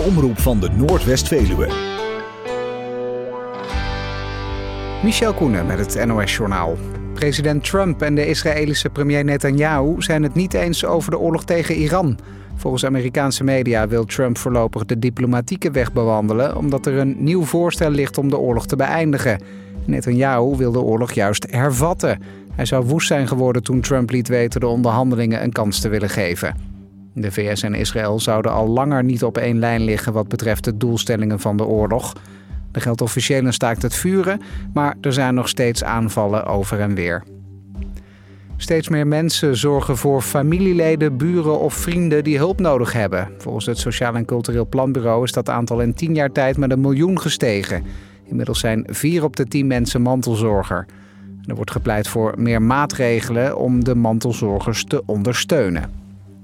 omroep van de Noordwest-Veluwe. Michel Koenen met het NOS-journaal. President Trump en de Israëlische premier Netanyahu zijn het niet eens over de oorlog tegen Iran. Volgens Amerikaanse media wil Trump voorlopig de diplomatieke weg bewandelen, omdat er een nieuw voorstel ligt om de oorlog te beëindigen. Netanyahu wil de oorlog juist hervatten. Hij zou woest zijn geworden toen Trump liet weten de onderhandelingen een kans te willen geven. De VS en Israël zouden al langer niet op één lijn liggen wat betreft de doelstellingen van de oorlog. Er geldt officieel een staakt het vuren, maar er zijn nog steeds aanvallen over en weer. Steeds meer mensen zorgen voor familieleden, buren of vrienden die hulp nodig hebben. Volgens het Sociaal en Cultureel Planbureau is dat aantal in 10 jaar tijd met 1 miljoen gestegen. Inmiddels zijn 4 op de 10 mensen mantelzorger. Er wordt gepleit voor meer maatregelen om de mantelzorgers te ondersteunen.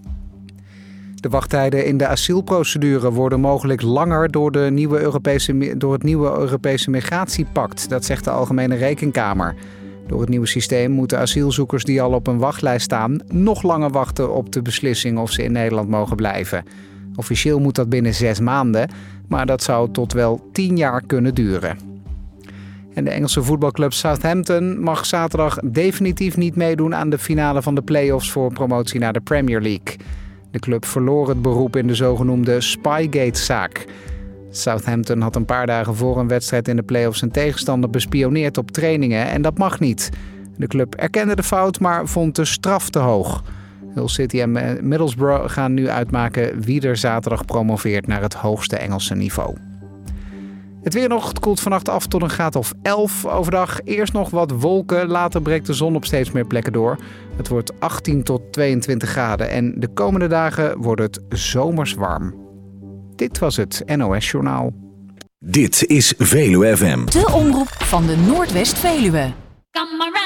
De wachttijden in de asielprocedure worden mogelijk langer door het nieuwe Europese migratiepact. Dat zegt de Algemene Rekenkamer. Door het nieuwe systeem moeten asielzoekers die al op een wachtlijst staan nog langer wachten op de beslissing of ze in Nederland mogen blijven. Officieel moet dat binnen 6 maanden, maar dat zou tot wel 10 jaar kunnen duren. En de Engelse voetbalclub Southampton mag zaterdag definitief niet meedoen aan de finale van de play-offs voor promotie naar de Premier League. De club verloor het beroep in de zogenoemde Spygate-zaak. Southampton had een paar dagen voor een wedstrijd in de play-offs een tegenstander bespioneerd op trainingen en dat mag niet. De club erkende de fout, maar vond de straf te hoog. Hull City en Middlesbrough gaan nu uitmaken wie er zaterdag promoveert naar het hoogste Engelse niveau. Het weer nog, het koelt vannacht af tot een graad of 11. Overdag eerst nog wat wolken, later breekt de zon op steeds meer plekken door. Het wordt 18 tot 22 graden en de komende dagen wordt het zomers warm. Dit was het NOS Journaal. Dit is Veluwe FM. De omroep van de Noordwest-Veluwe. Come around.